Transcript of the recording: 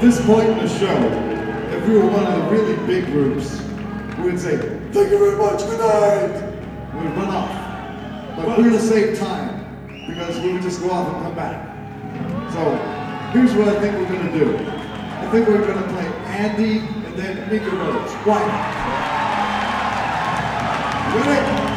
this point in the show, if we were one of the really big groups, we would say, "Thank you very much, good night!" And we'd run off. But we're gonna save time, because we would just go off and come back. So, here's what I think we're gonna do. I think we're gonna play Andy and then Mika Rose. Why not? Ready?